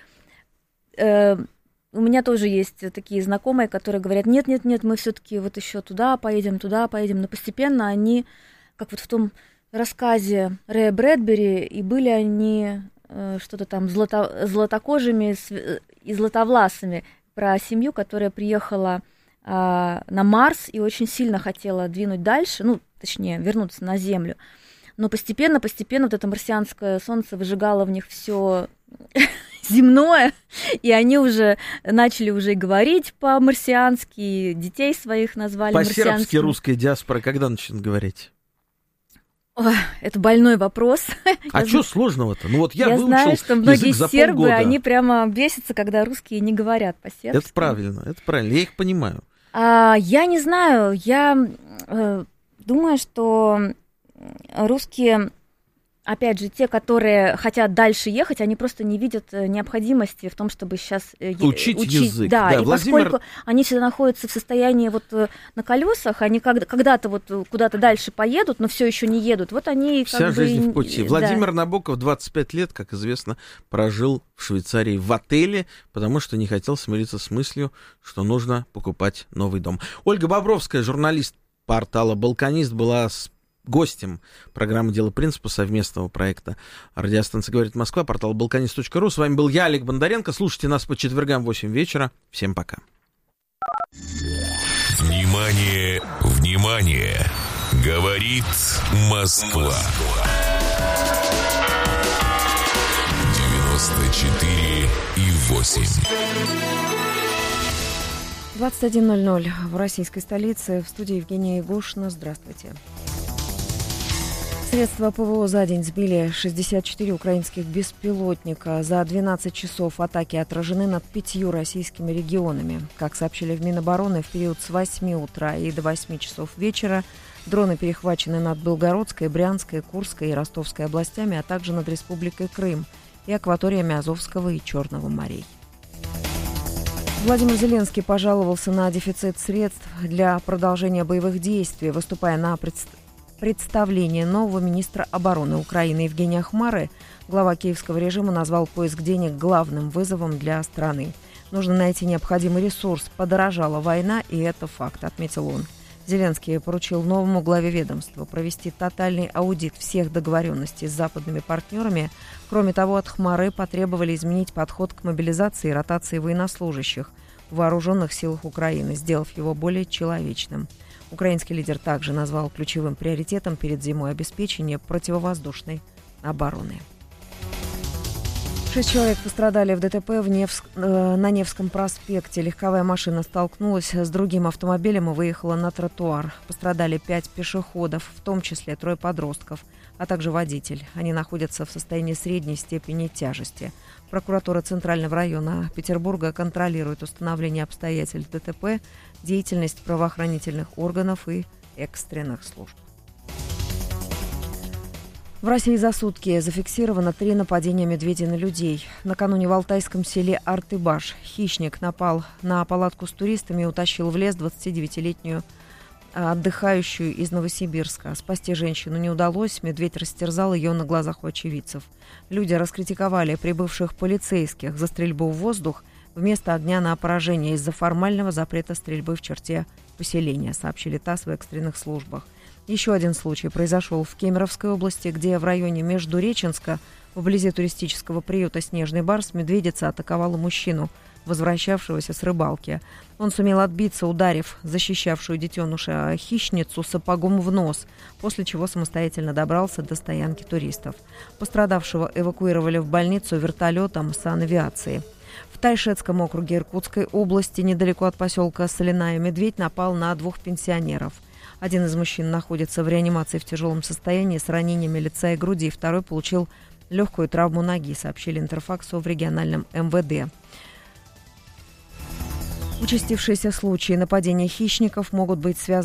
э, у меня тоже есть такие знакомые, которые говорят, нет-нет-нет, мы все-таки вот еще туда поедем, туда поедем, но постепенно они, как вот в том рассказе Рэя Брэдбери, и были они э, что-то там злато, златокожими и златовласыми, про семью, которая приехала э, на Марс и очень сильно хотела двинуть дальше, ну, точнее, вернуться на Землю. Но постепенно, постепенно вот это марсианское солнце выжигало в них все земное, и они уже начали уже говорить по-марсиански, детей своих назвали марсианскими. По-сербски русская диаспора когда начнет говорить? Ой, это больной вопрос. А что сложного-то? Ну вот я, я выучил знаю, что многие язык за сербы, полгода. Они прямо бесятся, когда русские не говорят по-сербски. Это правильно, это правильно, я их понимаю. А, я не знаю, я э, думаю, что русские, опять же, те, которые хотят дальше ехать, они просто не видят необходимости в том, чтобы сейчас учить, учить язык. Да, да, и Владимир... поскольку они всегда находятся в состоянии вот на колесах, они когда-то вот куда-то дальше поедут, но все еще не едут, вот они Вся как жизнь бы... в пути. Да. Владимир Набоков двадцать пять лет, как известно, прожил в Швейцарии в отеле, потому что не хотел смириться с мыслью, что нужно покупать новый дом. Ольга Бобровская, журналист портала «Балканист», была с гостем программы «Дело принципа», совместного проекта «Радиостанция говорит Москва», портал балканист точка ру. С вами был я, Олег Бондаренко. Слушайте нас по четвергам в восемь вечера. Всем пока. Внимание, внимание! Говорит Москва. девяносто четыре и восемь. двадцать один ноль ноль в российской столице. В студии Евгения Егошина. Здравствуйте. Средства ПВО за день сбили шестьдесят четыре украинских беспилотника. За двенадцать часов атаки отражены над пятью российскими регионами. Как сообщили в Минобороны, в период с восьми утра и до восьми часов вечера дроны перехвачены над Белгородской, Брянской, Курской и Ростовской областями, а также над Республикой Крым и акваториями Азовского и Черного морей. Владимир Зеленский пожаловался на дефицит средств для продолжения боевых действий, выступая на представлении Представление нового министра обороны Украины Евгения Хмары, глава киевского режима назвал поиск денег главным вызовом для страны. Нужно найти необходимый ресурс. Подорожала война, и это факт, отметил он. Зеленский поручил новому главе ведомства провести тотальный аудит всех договоренностей с западными партнерами. Кроме того, от Хмары потребовали изменить подход к мобилизации и ротации военнослужащих в вооруженных силах Украины, сделав его более человечным. Украинский лидер также назвал ключевым приоритетом перед зимой обеспечение противовоздушной обороны. Шесть человек пострадали в ДТП в Невск, э, на Невском проспекте. Легковая машина столкнулась с другим автомобилем и выехала на тротуар. Пострадали пять пешеходов, в том числе трое подростков, а также водитель. Они находятся в состоянии средней степени тяжести. Прокуратура Центрального района Петербурга контролирует установление обстоятельств ДТП, деятельность правоохранительных органов и экстренных служб. В России за сутки зафиксировано три нападения медведей на людей. Накануне в алтайском селе Артыбаш хищник напал на палатку с туристами и утащил в лес двадцатидевятилетнюю отдыхающую из Новосибирска. Спасти женщину не удалось, медведь растерзал ее на глазах у очевидцев. Люди раскритиковали прибывших полицейских за стрельбу в воздух. вместо огня на поражение из-за формального запрета стрельбы в черте поселения, сообщили ТАСС в экстренных службах. Еще один случай произошел в Кемеровской области, где в районе Междуреченска, вблизи туристического приюта «Снежный барс», медведица атаковала мужчину, возвращавшегося с рыбалки. Он сумел отбиться, ударив защищавшую детеныша хищницу сапогом в нос, после чего самостоятельно добрался до стоянки туристов. Пострадавшего эвакуировали в больницу вертолетом санавиации. В Тайшетском округе Иркутской области, недалеко от поселка Соляная, медведь напал на двух пенсионеров. Один из мужчин находится в реанимации в тяжелом состоянии с ранениями лица и груди, второй получил легкую травму ноги, сообщили Интерфаксу в региональном эм вэ дэ. Участившиеся случаи нападения хищников могут быть связаны